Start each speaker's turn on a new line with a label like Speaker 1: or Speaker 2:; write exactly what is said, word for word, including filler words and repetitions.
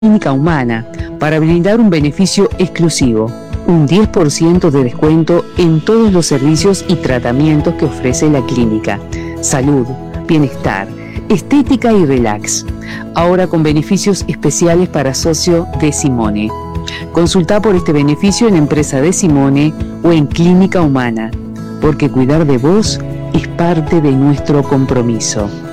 Speaker 1: Clínica Humana para brindar un beneficio exclusivo, un diez por ciento de descuento en todos los servicios y tratamientos que ofrece la clínica. Salud, bienestar, estética y relax. Ahora con beneficios especiales para socio de Simone. Consulta por este beneficio en Empresa de Simone o en Clínica Humana, porque cuidar de vos es parte de nuestro compromiso.